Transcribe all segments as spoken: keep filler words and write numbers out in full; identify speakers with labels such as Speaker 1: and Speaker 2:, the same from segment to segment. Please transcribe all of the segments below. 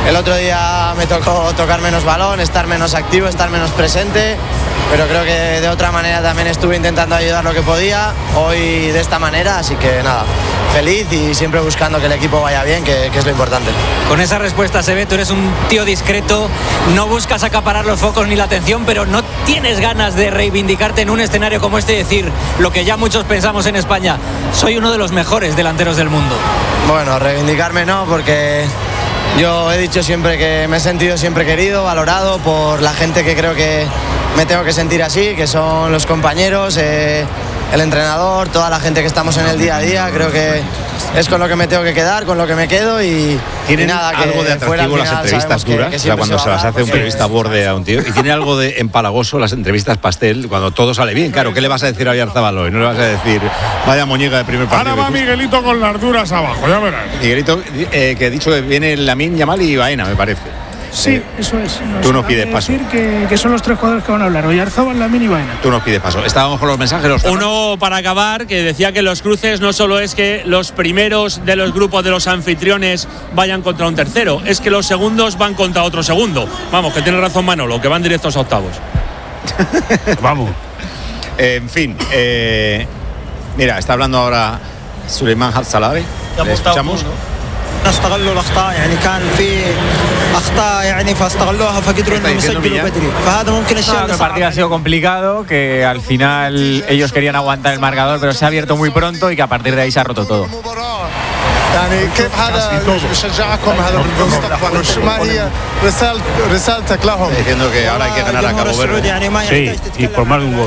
Speaker 1: El otro día me tocó tocar menos balón, estar menos activo, estar menos presente, pero creo que de otra manera también estuve intentando ayudar lo que podía, hoy de esta manera, así que nada, feliz y siempre buscando que el equipo vaya bien, que, que es lo importante.
Speaker 2: Con esa respuesta se ve, tú eres un tío discreto, no buscas acaparar los focos ni la atención, pero no tienes ganas de reivindicarte en un escenario como este y decir lo que ya muchos pensamos en España, soy uno de los mejores delanteros del mundo.
Speaker 1: Bueno, reivindicarme no, porque yo he dicho siempre que me he sentido siempre querido, valorado por la gente que creo que me tengo que sentir así, que son los compañeros, eh, el entrenador, toda la gente que estamos en el día a día. Creo que es con lo que me tengo que quedar, con lo que me quedo y, y nada, que
Speaker 3: algo de atractivo las entrevistas duras, que, que o sea, cuando se, se las hace un periodista borde a un tío, y tiene algo de empalagoso las entrevistas pastel, cuando todo sale bien. Claro, ¿qué le vas a decir a Oyarzabal hoy? No le vas a decir, vaya muñeca de primer partido.
Speaker 4: Ahora va Miguelito con las duras abajo, ya verás.
Speaker 3: Miguelito, eh, que he dicho que viene Lamine Yamal y Baena, me parece.
Speaker 5: Sí,
Speaker 3: eh,
Speaker 5: eso es. Nos
Speaker 3: tú nos pides paso.
Speaker 5: decir que, que son los tres jugadores que van a hablar, Oyarzabal, Lamine y Baena.
Speaker 3: Tú nos pides paso. Estábamos con los mensajes. Los
Speaker 6: Uno para acabar, que decía que los cruces no solo es que los primeros de los grupos de los anfitriones vayan contra un tercero, es que los segundos van contra otro segundo. Vamos, que tiene razón Manolo, que van directos a octavos.
Speaker 3: Vamos. Eh, en fin, eh, mira, está hablando ahora Suleiman Habsalawi. ¿Le escuchamos?
Speaker 7: استغلوا الاخطاء يعني كان في اخطاء يعني فاستغلوها فقدروا انهم يسجلوا بدري فهذا ممكن الشيء.
Speaker 8: El partido ha sido complicado, que al final ellos querían aguantar el marcador, pero se ha abierto muy pronto y que a partir de ahí se ha roto todo.
Speaker 9: يعني كيف هذا بشجعكم هذا بالمستقبل ما هي رسالتك لهم
Speaker 3: diciendo que ahora hay que ganar a Cabo Verde.
Speaker 4: Sí, y por más de un gol.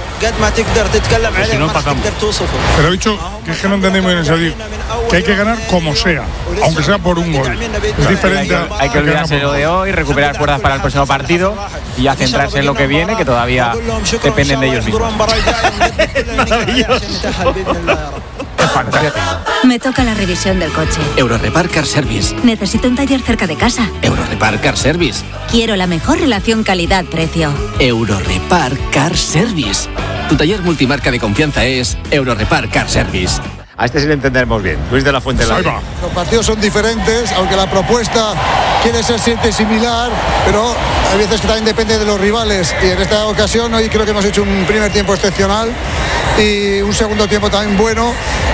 Speaker 4: Si no empatamos. Pero he dicho que es que no entendemos en eso, que hay que ganar como sea, aunque sea por un gol. Es diferente.
Speaker 8: Hay que, hay que olvidarse lo de hoy, recuperar fuerzas para el próximo partido y ya centrarse en lo que viene, que todavía dependen de ellos mismos.
Speaker 10: Me toca la revisión del coche.
Speaker 11: Eurorepar Car Service.
Speaker 10: Necesito un taller cerca de casa.
Speaker 11: Eurorepar Car Service.
Speaker 10: Quiero la mejor relación calidad-precio.
Speaker 11: Eurorepar Car Service. Tu taller multimarca de confianza es Eurorepar Car Service.
Speaker 3: A este sí le entenderemos bien. Luis de la Fuente.
Speaker 9: Los partidos son diferentes, aunque la propuesta quiere ser siempre similar, pero hay veces que también depende de los rivales. Y en esta ocasión hoy creo que hemos hecho un primer tiempo excepcional y un segundo tiempo también bueno,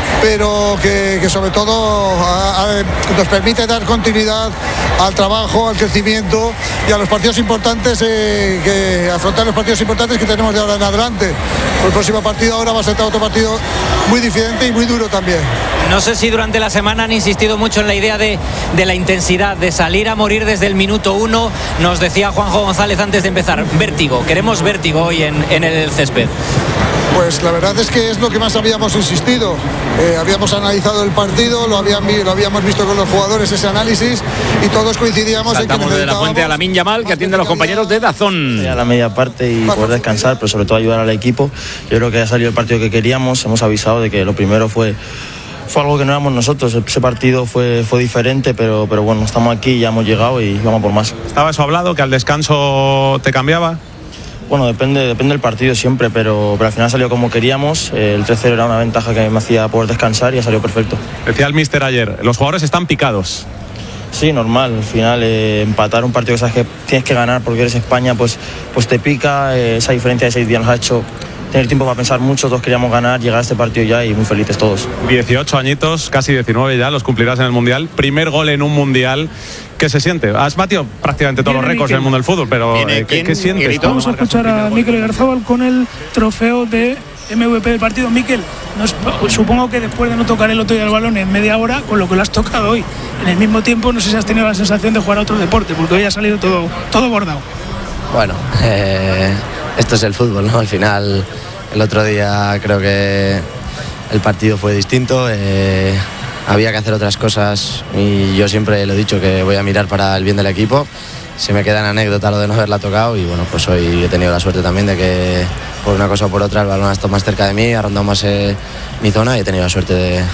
Speaker 9: pero que, que sobre todo a, a, nos permite dar continuidad al trabajo, al crecimiento y a los partidos importantes, eh, que afrontar los partidos importantes que tenemos de ahora en adelante. El próximo partido ahora va a ser otro partido muy diferente y muy duro también.
Speaker 2: No sé si durante la semana han insistido mucho en la idea de, de la intensidad, de salir a morir desde el minuto uno. Nos decía Juanjo González antes de empezar, vértigo, queremos vértigo hoy en, en el césped.
Speaker 9: Pues la verdad es que es lo que más habíamos insistido. Eh, habíamos analizado el partido, lo, habían, lo habíamos visto con los jugadores ese análisis y todos coincidíamos
Speaker 3: Saltamos
Speaker 9: en que
Speaker 3: de la Fuente a Lamine Yamal, que atiende a los compañeros de Dazón.
Speaker 12: A la media parte y poder descansar, pero sobre todo ayudar al equipo. Yo creo que ha salido el partido que queríamos. Hemos avisado de que lo primero fue fue algo que no éramos nosotros. Ese partido fue, fue diferente, pero, pero bueno, estamos aquí, ya hemos llegado y vamos por más.
Speaker 13: ¿Estaba eso hablado, que al descanso te cambiaba?
Speaker 12: Bueno, depende, depende del partido siempre, pero, pero al final salió como queríamos. El tres cero era una ventaja que me hacía poder descansar y ha salido perfecto.
Speaker 13: Decía el míster ayer, los jugadores están picados.
Speaker 12: Sí, normal. Al final eh, empatar un partido que sabes que tienes que ganar porque eres España, pues, pues te pica. Eh, esa diferencia de seis días nos ha hecho tener tiempo para pensar mucho. Todos queríamos ganar, llegar a este partido ya y muy felices todos.
Speaker 13: dieciocho añitos, casi diecinueve ya, los cumplirás en el Mundial. Primer gol en un Mundial. ¿Qué se siente? Has batido prácticamente todos los récords en el mundo del fútbol, pero eh, ¿qué, ¿qué sientes?
Speaker 5: Vamos a escuchar a Mikel Oyarzabal con el trofeo de M V P del partido. Mikel, no, supongo que después de no tocar el otro día el balón en media hora, con lo que lo has tocado hoy, en el mismo tiempo no sé si has tenido la sensación de jugar a otro deporte, porque hoy ha salido todo, todo bordado.
Speaker 1: Bueno, eh, esto es el fútbol, ¿no? Al final, el otro día creo que el partido fue distinto. Eh, Había que hacer otras cosas y yo siempre lo he dicho que voy a mirar para el bien del equipo. Se me queda en anécdota lo de no haberla tocado y bueno, pues hoy he tenido la suerte también de que por una cosa o por otra el balón ha estado más cerca de mí, ha rondado más eh, mi zona y he tenido la suerte de,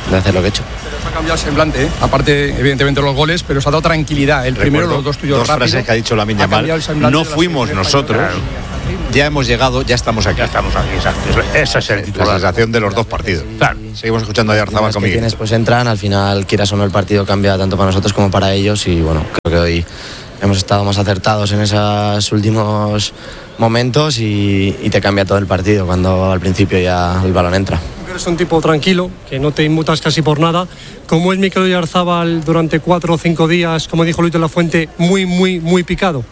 Speaker 1: de hacer lo que he hecho.
Speaker 14: Pero ha cambiado el semblante, ¿eh? Aparte, evidentemente, los goles, pero se ha dado tranquilidad. El primero,
Speaker 3: Recuerdo
Speaker 14: los dos tuyos
Speaker 3: dos
Speaker 14: rápido,
Speaker 3: frases que ha dicho Lamine Yamal. No fuimos nosotros, ya hemos llegado, ya estamos aquí.
Speaker 4: Ya estamos aquí, exacto. Ese es el titular.
Speaker 3: La sensación de los dos partidos.
Speaker 4: Claro.
Speaker 3: Seguimos escuchando a Oyarzabal con Miguel.
Speaker 1: Quienes pues entran, al final, quieras o no, el partido cambia tanto para nosotros como para ellos y bueno, creo que hoy hemos estado más acertados en esos últimos momentos y, y te cambia todo el partido cuando al principio ya el balón entra.
Speaker 15: Eres un tipo tranquilo, que no te inmutas casi por nada. ¿Cómo es Mikel Oyarzabal durante cuatro o cinco días, como dijo Luis de la Fuente, muy, muy, muy picado?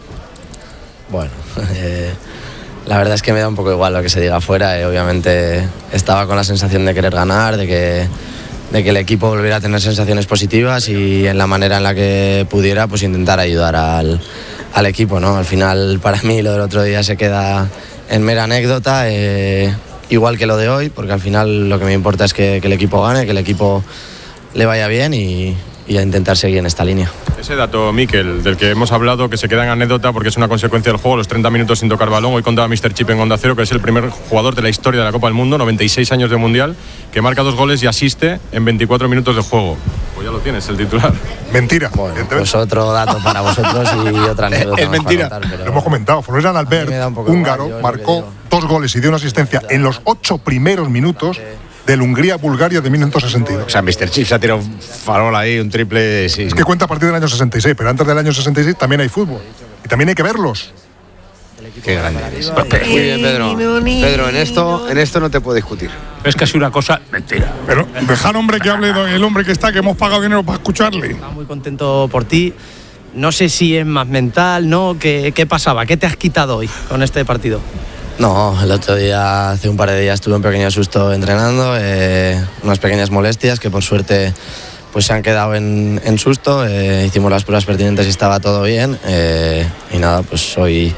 Speaker 1: Bueno, eh, la verdad es que me da un poco igual lo que se diga afuera. Eh, obviamente estaba con la sensación de querer ganar, de que, de que el equipo volviera a tener sensaciones positivas y en la manera en la que pudiera, pues intentar ayudar al, al equipo, ¿no? Al final, para mí, lo del otro día se queda en mera anécdota, eh, igual que lo de hoy, porque al final lo que me importa es que, que el equipo gane, que el equipo le vaya bien y, y a intentar seguir en esta línea.
Speaker 13: Ese dato, Mikel, del que hemos hablado, que se queda en anécdota porque es una consecuencia del juego, los treinta minutos sin tocar balón. Hoy contaba míster Chip en Onda Cero que es el primer jugador de la historia de la Copa del Mundo, noventa y seis años de Mundial, que marca dos goles y asiste en veinticuatro minutos de juego. Pues ya lo tienes, el titular.
Speaker 4: Mentira.
Speaker 1: Bueno, pues otro dato para vosotros y otra anécdota.
Speaker 4: Es mentira. Contar, pero... Lo hemos comentado. Florian Albert, húngaro, marcó dos goles y dio una asistencia en los ocho primeros minutos del Hungría-Bulgaria de mil novecientos sesenta y dos.
Speaker 3: O sea, míster Chip se ha tirado un farol ahí, un triple. Sí.
Speaker 4: Es que cuenta a partir del año sesenta y seis, pero antes del año sesenta y seis también hay fútbol. Y también hay que verlos.
Speaker 3: Qué grande eres.
Speaker 16: Muy bien, Pedro. Pedro, en esto, en esto no te puedo discutir.
Speaker 4: Es casi una cosa mentira. Pero dejar hombre que hable, el hombre que está, que hemos pagado dinero para escucharle.
Speaker 17: Estaba muy contento por ti. No sé si es más mental, ¿no? ¿Qué, qué pasaba? ¿Qué te has quitado hoy con este partido?
Speaker 1: No, el otro día, hace un par de días, tuve un pequeño susto entrenando, eh, unas pequeñas molestias que por suerte pues se han quedado en, en susto. Eh, hicimos las pruebas pertinentes y estaba todo bien. Eh, y nada, pues hoy,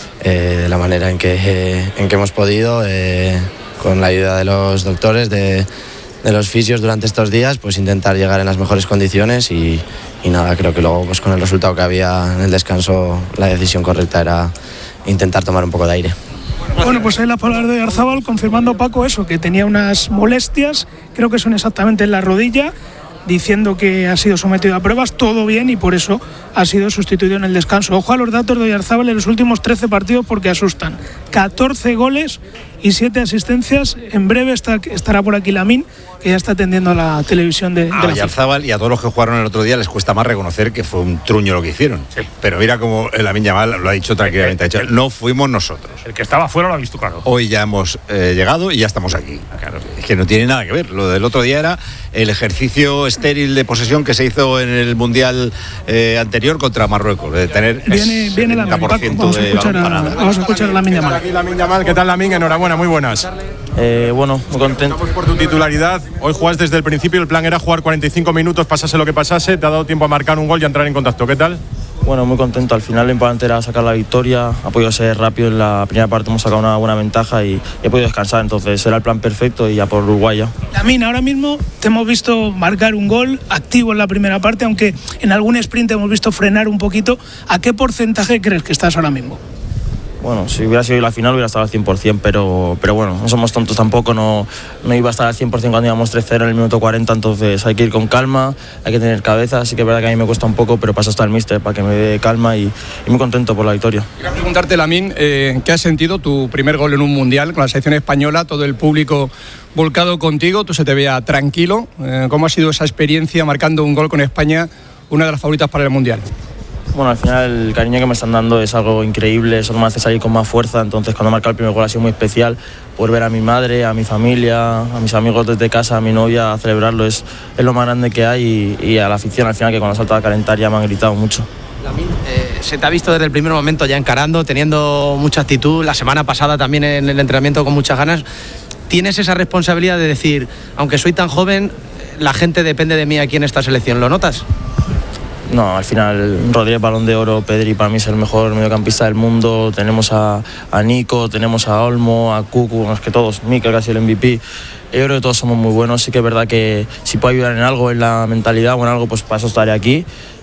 Speaker 1: eh, de la manera en que, eh, en que hemos podido, eh, con la ayuda de los doctores, de, de los fisios durante estos días, pues intentar llegar en las mejores condiciones y, y nada, creo que luego pues con el resultado que había en el descanso, la decisión correcta era intentar tomar un poco de aire.
Speaker 5: Bueno, pues ahí las palabras de Oyarzabal confirmando, Paco, eso, que tenía unas molestias, creo que son exactamente en la rodilla, diciendo que ha sido sometido a pruebas, todo bien y por eso ha sido sustituido en el descanso. Ojo a los datos de Oyarzabal en los últimos trece partidos porque asustan. catorce goles y siete asistencias. En breve está, estará por aquí Lamine, que ya está atendiendo a la televisión de, de
Speaker 3: a
Speaker 5: la
Speaker 3: Oyarzabal y a todos los que jugaron el otro día les cuesta más reconocer que fue un truño lo que hicieron. Sí. Pero mira como Lamine Yamal lo ha dicho tranquilamente. El, el, el, no fuimos nosotros.
Speaker 4: El que estaba fuera lo ha visto claro.
Speaker 3: Hoy ya hemos eh, llegado y ya estamos aquí. Claro, es que no tiene nada que ver. Lo del otro día era el ejercicio estéril de posesión que se hizo en el Mundial eh, anterior contra Marruecos, de tener
Speaker 5: viene, viene la setenta por ciento
Speaker 3: de
Speaker 5: balón parado. Vamos a escuchar a Lamine Yamal.
Speaker 13: Aquí Lamine Yamal, ¿qué tal, Lamine? Enhorabuena, muy buenas.
Speaker 12: Eh, bueno, muy contento.
Speaker 13: Estamos por tu titularidad. Hoy juegas desde el principio, el plan era jugar cuarenta y cinco minutos, pasase lo que pasase, te ha dado tiempo a marcar un gol y a entrar en contacto. ¿Qué tal?
Speaker 12: Bueno, muy contento. Al final lo importante era sacar la victoria. Ha podido ser rápido. En la primera parte hemos sacado una buena ventaja y he podido descansar. Entonces era el plan perfecto y ya por Uruguay ya.
Speaker 5: Lamine, ahora mismo te hemos visto marcar un gol activo en la primera parte, aunque en algún sprint hemos visto frenar un poquito. ¿A qué porcentaje crees que estás ahora mismo?
Speaker 12: Bueno, si hubiera sido la final hubiera estado al cien por ciento, pero, pero bueno, no somos tontos tampoco, no, no iba a estar al cien por ciento cuando íbamos tres cero en el minuto cuarenta, entonces hay que ir con calma, hay que tener cabeza, así que es verdad que a mí me cuesta un poco, pero pasa hasta el míster para que me dé calma y, y muy contento por la victoria.
Speaker 14: Quería preguntarte, Lamine, eh, ¿qué has sentido tu primer gol en un mundial con la selección española, todo el público volcado contigo, tú se te veía tranquilo? Eh, ¿Cómo ha sido esa experiencia marcando un gol con España, una de las favoritas para el mundial?
Speaker 12: Bueno, al final el cariño que me están dando es algo increíble, eso me hace salir con más fuerza, entonces cuando he marcado el primer gol ha sido muy especial, poder ver a mi madre, a mi familia, a mis amigos desde casa, a mi novia, a celebrarlo es, es lo más grande que hay y, y a la afición al final que cuando ha saltado a calentar ya me han gritado mucho.
Speaker 17: Lamine, eh, se te ha visto desde el primer momento ya encarando, teniendo mucha actitud, la semana pasada también en el entrenamiento con muchas ganas. ¿Tienes esa responsabilidad de decir, aunque soy tan joven, la gente depende de mí aquí en esta selección? ¿Lo notas?
Speaker 12: No, al final Rodríguez Balón de Oro, Pedri para mí es el mejor mediocampista del mundo, tenemos a, a Nico, tenemos a Olmo, a Cucu, es que todos, Mikel casi el M V P, yo creo que todos somos muy buenos, sí que es verdad que si puedo ayudar en algo, en la mentalidad o en algo, pues para eso estaré aquí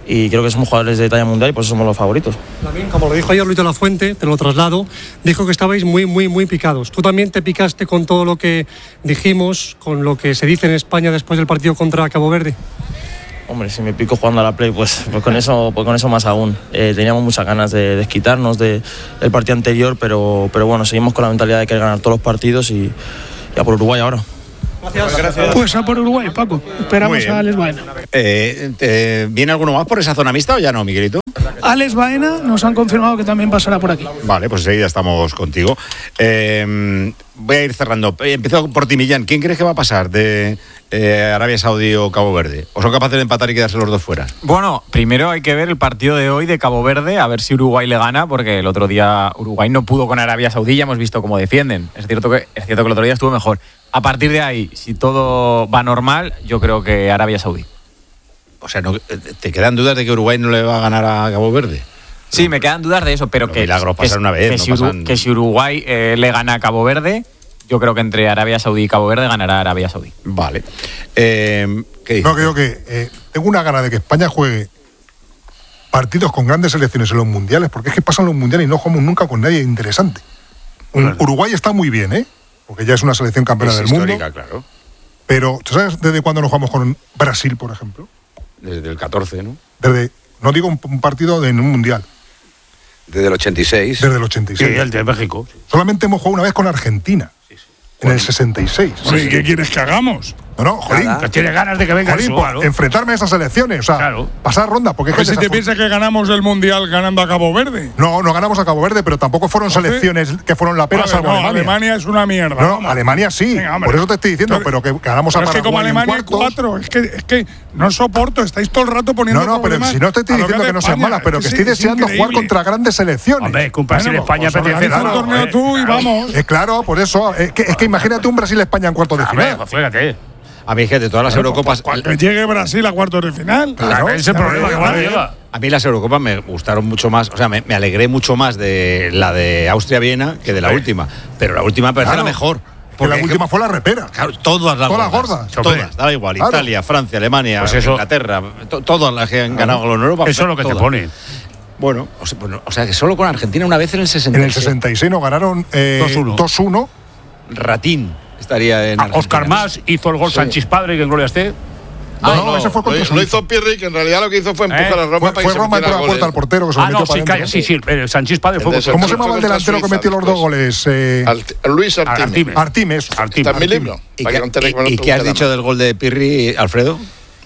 Speaker 12: y creo que somos jugadores de talla mundial y por eso somos los favoritos.
Speaker 15: También, como lo dijo ayer Luis de la Fuente, te lo traslado, dijo que estabais muy, muy, muy picados. ¿Tú también te picaste con todo lo que dijimos, con lo que se dice en España después del partido contra Cabo Verde?
Speaker 12: Hombre, si me pico jugando a la Play, pues, pues, con, eso, pues con eso más aún. Eh, teníamos muchas ganas de desquitarnos de, del partido anterior, pero, pero bueno, seguimos con la mentalidad de querer ganar todos los partidos y, y a por Uruguay ahora.
Speaker 5: Gracias. Gracias. Pues a por Uruguay, Paco. Esperamos a Alex Baena.
Speaker 3: Eh, eh, ¿Viene alguno más por esa zona mixta o ya no, Miguelito?
Speaker 5: Alex Baena nos han confirmado que también pasará por aquí.
Speaker 3: Vale, pues enseguida estamos contigo. Eh, voy a ir cerrando. Empiezo por ti, Millán. ¿Quién crees que va a pasar de eh, Arabia Saudí o Cabo Verde? ¿O son capaces de empatar y quedarse los dos fuera?
Speaker 8: Bueno, primero hay que ver el partido de hoy de Cabo Verde, a ver si Uruguay le gana, porque el otro día Uruguay no pudo con Arabia Saudí, ya hemos visto cómo defienden. Es cierto que, es cierto que el otro día estuvo mejor. A partir de ahí, si todo va normal, yo creo que Arabia Saudí.
Speaker 3: O sea, no, ¿te quedan dudas de que Uruguay no le va a ganar a Cabo Verde?
Speaker 8: Sí, me quedan dudas de eso, pero que,
Speaker 3: milagros pasar una vez,
Speaker 8: que,
Speaker 3: no
Speaker 8: si,
Speaker 3: pasan...
Speaker 8: que si Uruguay eh, le gana a Cabo Verde, yo creo que entre Arabia Saudí y Cabo Verde ganará Arabia Saudí.
Speaker 3: Vale. Eh, ¿qué dices?
Speaker 4: No, creo que eh, tengo una gana de que España juegue partidos con grandes selecciones en los mundiales, porque es que pasan los mundiales y no jugamos nunca con nadie interesante. Claro. Uruguay está muy bien, ¿eh? Porque ya es una selección campeona
Speaker 3: es
Speaker 4: del
Speaker 3: histórica,
Speaker 4: mundo.
Speaker 3: Claro.
Speaker 4: Pero, ¿tú sabes desde cuándo nos jugamos con Brasil, por ejemplo?
Speaker 3: Desde el catorce, ¿no?
Speaker 4: Desde, no digo un, un partido de, en un mundial.
Speaker 18: Desde el ochenta y seis.
Speaker 4: Desde el ochenta y seis.
Speaker 6: Sí, el de México.
Speaker 4: Solamente hemos jugado una vez con Argentina. Sí, sí. En el sesenta y seis.
Speaker 5: Sí, ¿qué quieres que hagamos?
Speaker 4: No, no, Jolín.
Speaker 6: Que tiene ganas de que venga
Speaker 4: Jolín,
Speaker 6: eso,
Speaker 4: pues,
Speaker 6: claro.
Speaker 4: enfrentarme a esas elecciones, o sea,
Speaker 6: claro.
Speaker 4: pasar ronda. Porque es
Speaker 5: pues
Speaker 4: que
Speaker 5: si te piensas que ganamos el Mundial ganando a Cabo Verde.
Speaker 4: No, no ganamos a Cabo Verde, pero tampoco fueron ¿no selecciones sé? que fueron la pera, salvo
Speaker 5: no,
Speaker 4: Alemania.
Speaker 5: Alemania es una mierda.
Speaker 4: No, no Alemania sí, venga, por eso te estoy diciendo, pero, pero que ganamos a Paraguay.
Speaker 5: Es que como Alemania hay cuatro, es que, es que no soporto, estáis todo el rato poniendo
Speaker 4: No, no, pero si no te estoy diciendo que, que no sean malas, pero que, que estoy deseando jugar contra grandes selecciones.
Speaker 6: Hombre, que un Brasil España apetece
Speaker 5: dar un torneo tú y vamos.
Speaker 4: Claro, por eso, es que imagínate un Brasil-España en cuartos de final.
Speaker 6: Fíjate.
Speaker 3: A mí es que de todas las
Speaker 5: bueno,
Speaker 3: Eurocopas...
Speaker 5: Pues, cuando llegue Brasil a cuartos de final.
Speaker 3: Claro,
Speaker 5: ese problema que va lleva.
Speaker 3: A mí las Eurocopas me gustaron mucho más, o sea, me, me alegré mucho más de la de Austria-Viena que de la sí. última. Pero la última me parece claro, la mejor.
Speaker 4: Porque la última que, fue la repera.
Speaker 3: Claro, todas las
Speaker 4: todas
Speaker 3: gordas.
Speaker 4: gordas.
Speaker 3: Todas, daba igual. Claro. Italia, Francia, Alemania,
Speaker 6: pues eso,
Speaker 3: Inglaterra, to, todas las que han ganado con Europa.
Speaker 6: Eso es lo que
Speaker 3: todas.
Speaker 6: te pone.
Speaker 3: Bueno o, sea, bueno, o sea, que solo con Argentina una vez en el sesenta y seis.
Speaker 4: En el sesenta y seis nos ganaron eh, dos uno.
Speaker 3: Ratín estaría en Argentina.
Speaker 6: Oscar Mas hizo el gol sí. Sánchez Padre, que en gloria esté.
Speaker 4: No, no, no, ese fue contra
Speaker 19: lo, lo hizo Pirri, que en realidad lo que hizo fue empujar
Speaker 4: ¿Eh?
Speaker 19: a Roma
Speaker 4: fue,
Speaker 19: para
Speaker 4: fue
Speaker 19: que
Speaker 4: Roma
Speaker 19: se
Speaker 4: entró a la puerta al portero que se lo
Speaker 6: ah,
Speaker 4: metió
Speaker 6: no,
Speaker 4: para
Speaker 6: sí,
Speaker 4: adentro.
Speaker 6: sí, sí, el Sánchez Padre fue
Speaker 4: ¿Cómo, ¿Cómo se llamaba el delantero que metió los dos goles? Eh,
Speaker 19: Luis Artimes.
Speaker 4: Artimes.
Speaker 19: Está en mi libro.
Speaker 3: ¿Y qué, qué has dicho del gol de Pirri, Alfredo?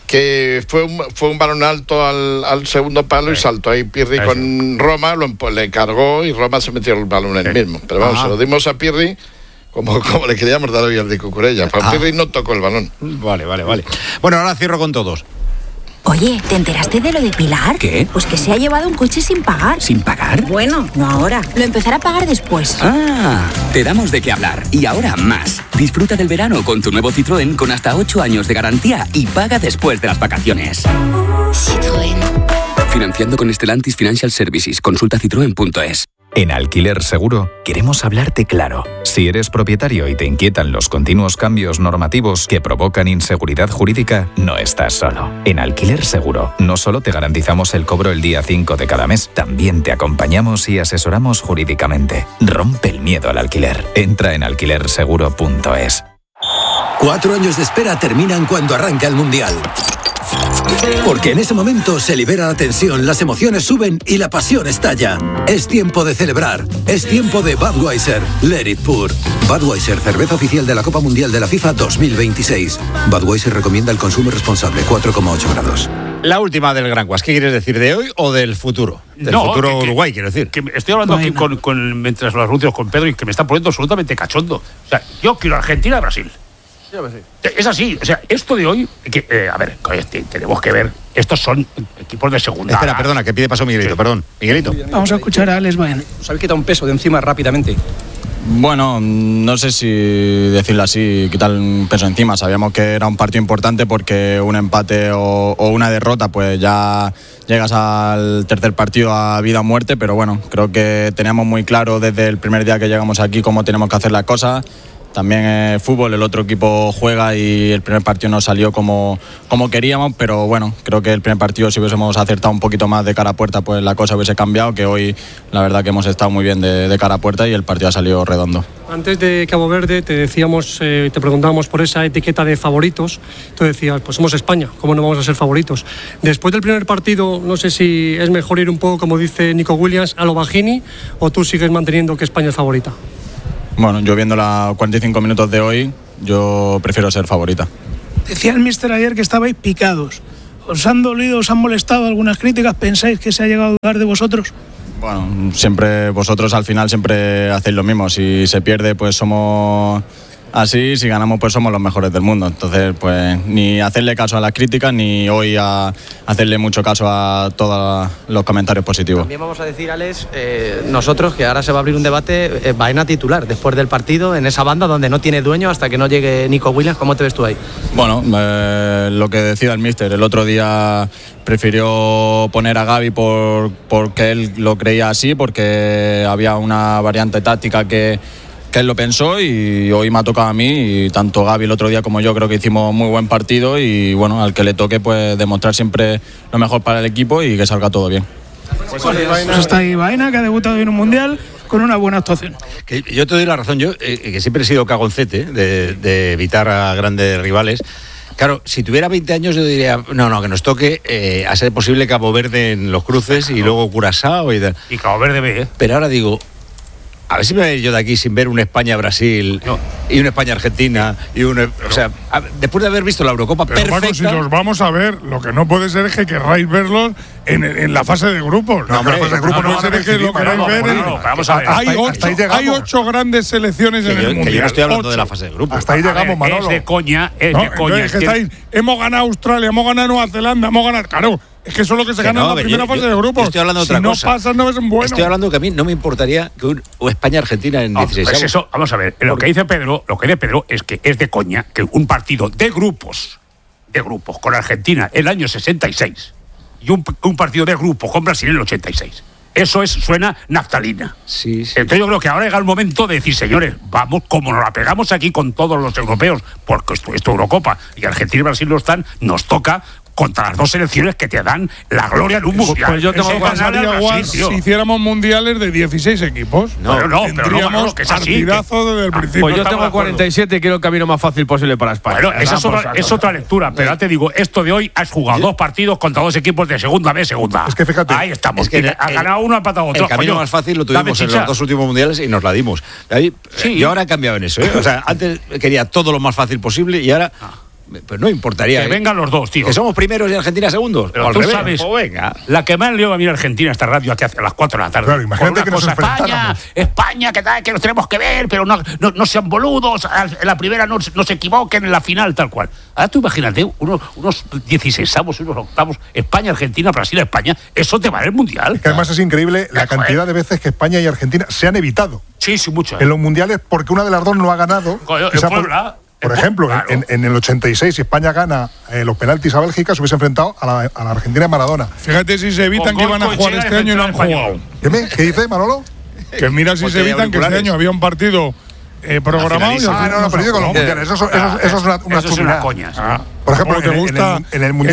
Speaker 19: Que fue un, fue un balón alto al, al segundo palo sí. y saltó ahí Pirri Eso. con Roma, lo, le cargó y Roma se metió el balón en el sí. mismo. Pero vamos, Ajá. se lo dimos a Pirri como, como le queríamos dar hoy al de Cucurella. Pero Pirri no tocó el balón.
Speaker 3: Vale, vale, vale. Bueno, ahora cierro con todos.
Speaker 10: Oye, ¿te enteraste de lo de Pilar?
Speaker 11: ¿Qué?
Speaker 10: Pues que se ha llevado un coche sin pagar.
Speaker 11: ¿Sin pagar?
Speaker 10: Bueno, no ahora. Lo empezará a pagar después.
Speaker 11: Ah, te damos de qué hablar. Y ahora más. Disfruta del verano con tu nuevo Citroën con hasta ocho años de garantía y paga después de las vacaciones.
Speaker 10: Citroën.
Speaker 11: Financiando con Stellantis Financial Services. Consulta citroen punto es.
Speaker 20: En Alquiler Seguro queremos hablarte claro. Si eres propietario y te inquietan los continuos cambios normativos que provocan inseguridad jurídica, no estás solo. En Alquiler Seguro no solo te garantizamos el cobro el día cinco de cada mes, también te acompañamos y asesoramos jurídicamente. Rompe el miedo al alquiler. Entra en alquiler seguro punto es.
Speaker 21: Cuatro años de espera terminan cuando arranca el Mundial. Porque en ese momento se libera la tensión, las emociones suben y la pasión estalla. Es tiempo de celebrar. Es tiempo de Budweiser. Let it pour. Budweiser, cerveza oficial de la Copa Mundial de la FIFA dos mil veintiséis. Budweiser recomienda el consumo responsable, cuatro coma ocho grados.
Speaker 3: La última del Gran Guas. ¿Qué quieres decir de hoy o del futuro? Del
Speaker 6: no,
Speaker 3: futuro
Speaker 6: que,
Speaker 3: Uruguay, quiero decir.
Speaker 6: Que estoy hablando no aquí con, con, mientras los anuncios con Pedro y que me están poniendo absolutamente cachondo. O sea, yo quiero Argentina y Brasil. Es así, o sea, esto de hoy, que, eh, a ver, tenemos que ver, estos son equipos de segunda.
Speaker 3: Espera, perdona, que pide paso Miguelito, sí. perdón. Miguelito.
Speaker 5: Vamos a escuchar a Alex Baena.
Speaker 14: Os habéis quitado un peso de encima rápidamente.
Speaker 8: Bueno, no sé si decirlo así, quitar un peso encima. Sabíamos que era un partido importante porque un empate o, o una derrota, pues ya llegas al tercer partido a vida o muerte. Pero bueno, creo que teníamos muy claro desde el primer día que llegamos aquí cómo tenemos que hacer las cosas. también es fútbol, el otro equipo juega y el primer partido no salió como, como queríamos, pero bueno, creo que el primer partido si hubiésemos acertado un poquito más de cara a puerta, pues la cosa hubiese cambiado, que hoy la verdad que hemos estado muy bien de, de cara a puerta y el partido ha salido redondo.
Speaker 15: Antes de Cabo Verde te decíamos, eh, te preguntábamos por esa etiqueta de favoritos, tú decías, pues somos España, ¿cómo no vamos a ser favoritos? Después del primer partido, no sé si es mejor ir un poco, como dice Nico Williams, a lo Bajini, o tú sigues manteniendo que España es favorita.
Speaker 8: Bueno, yo viendo los cuarenta y cinco minutos de hoy, yo prefiero ser favorita.
Speaker 5: Decía el míster ayer que estabais picados. ¿Os han dolido, os han molestado algunas críticas? ¿Pensáis que se ha llegado a dudar de vosotros?
Speaker 8: Bueno, siempre vosotros al final siempre hacéis lo mismo. Si se pierde, pues somos así. Si ganamos, pues somos los mejores del mundo. Entonces, pues ni hacerle caso a las críticas, ni hoy a hacerle mucho caso a todos los comentarios positivos.
Speaker 17: También vamos a decir, Alex, eh, nosotros, que ahora se va a abrir un debate, eh, Baena titular después del partido, en esa banda donde no tiene dueño hasta que no llegue Nico Williams. ¿Cómo te ves tú ahí?
Speaker 8: Bueno, eh, lo que decida el míster. El otro día prefirió poner a Gavi por, porque él lo creía así, porque había una variante táctica que que él lo pensó y hoy me ha tocado a mí y tanto Gavi el otro día como yo creo que hicimos muy buen partido y bueno, al que le toque pues demostrar siempre lo mejor para el equipo y que salga todo bien.
Speaker 5: Pues, pues, pues está ahí Baena, que ha debutado en un Mundial con una buena actuación.
Speaker 3: Que yo te doy la razón, yo eh, que siempre he sido cagoncete de, de evitar a grandes rivales. Claro, si tuviera veinte años yo diría, no, no, que nos toque eh, a ser posible Cabo Verde en los cruces, claro, y luego Curazao y, de...
Speaker 7: y Cabo Verde B, ¿eh?
Speaker 3: Pero ahora digo, a ver si me voy yo de aquí sin ver un España-Brasil no. y un España-Argentina y un, pero, o sea, a, después de haber visto la Eurocopa
Speaker 4: pero
Speaker 3: perfecta.
Speaker 4: Bueno, si los vamos a ver, lo que no puede ser es que querráis verlos en, en la fase de grupos. No, no, en la fase de grupos no, no, no puede ser que lo queráis ver.
Speaker 7: Bueno, no, vamos a ver.
Speaker 4: Hay ocho, hay ocho grandes selecciones
Speaker 3: que
Speaker 4: en
Speaker 3: yo,
Speaker 4: el Mundial.
Speaker 3: Que yo no estoy hablando
Speaker 4: ocho.
Speaker 3: de la fase de grupos.
Speaker 4: Hasta ahí
Speaker 7: a
Speaker 4: llegamos,
Speaker 7: ver,
Speaker 4: Manolo.
Speaker 7: Es de coña, es
Speaker 4: no,
Speaker 7: de coña.
Speaker 4: Es que estáis, hemos ganado Australia, hemos ganado Nueva Zelanda, hemos ganado. Claro. Es que eso es lo que se que gana no, en la ver, primera yo, fase yo, de grupos.
Speaker 3: Estoy hablando de otra
Speaker 4: si
Speaker 3: cosa.
Speaker 4: no pasas, no es bueno.
Speaker 3: Estoy hablando que a mí no me importaría que un, o España-Argentina en
Speaker 7: no,
Speaker 3: dieciséis.
Speaker 7: Pues eso, vamos a ver. Lo que dice Pedro, lo que dice Pedro es que es de coña que un partido de grupos, de grupos con Argentina en el año sesenta y seis y un, un partido de grupos con Brasil en el ochenta y seis. Eso es, suena naftalina.
Speaker 3: Sí, sí.
Speaker 7: Entonces yo creo que ahora llega el momento de decir, señores, vamos, como nos la pegamos aquí con todos los europeos, porque esto es Eurocopa y Argentina y Brasil no están, nos toca contra las dos selecciones que te dan la gloria en un mundial.
Speaker 4: Pues yo tengo que pasaría igual si hiciéramos mundiales de dieciséis equipos.
Speaker 7: No, pero no,
Speaker 4: tendríamos
Speaker 7: pero no, que es así,
Speaker 4: partidazo
Speaker 7: que...
Speaker 4: desde el principio.
Speaker 22: Pues yo tengo cuarenta y siete y quiero el camino más fácil posible para España.
Speaker 7: Bueno, esa es otra, es otra lectura, pero ya te digo, esto de hoy has jugado ¿sí? dos partidos contra dos equipos de segunda B, segunda.
Speaker 4: Es que fíjate.
Speaker 7: Ahí estamos.
Speaker 3: Es que el,
Speaker 7: ha ganado uno, ha empatado otro.
Speaker 3: El camino
Speaker 7: Coño,
Speaker 3: más fácil lo tuvimos en los dos últimos mundiales y nos la dimos. Ahí, sí. Yo ahora he cambiado en eso, ¿eh? O sea, antes quería todo lo más fácil posible y ahora... Ah. Pues no importaría.
Speaker 7: Que
Speaker 3: ¿eh?
Speaker 7: vengan los dos, tío.
Speaker 3: Que somos primeros y Argentina segundos.
Speaker 7: Pero tú sabes, oh, venga. La que más leo a mí en Argentina esta radio aquí a las cuatro de la tarde.
Speaker 4: Claro, imagínate que
Speaker 7: cosa, España, España, que tal, que nos tenemos que ver, pero no, no, no sean boludos. En la primera no, no se equivoquen, en la final, tal cual. Ahora tú imagínate, unos, unos dieciseisavos, unos octavos, España, Argentina, Brasil, España. Eso te va en el mundial.
Speaker 4: Es que además es increíble la cantidad de veces que España y Argentina se han evitado.
Speaker 7: Sí, sí, mucho.
Speaker 4: En los mundiales, porque una de las dos no ha ganado.
Speaker 7: Coño, en Puebla.
Speaker 4: Por ejemplo, claro. en, en el ochenta y seis, si España gana eh, los penaltis a Bélgica, se hubiese enfrentado a la, a la Argentina de Maradona. Fíjate si se evitan que iban a jugar este año y no han jugado. ¿Qué, me, ¿Qué dice, Manolo? Que mira si se evitan que este año había un partido eh, programado. Y
Speaker 22: ah, no, no, pero yo con los mundiales. Eso, eso, eso, eso es una, una
Speaker 7: eso es una coña. Sí.
Speaker 4: Ah. Por ejemplo, en, en, el, en el Mundial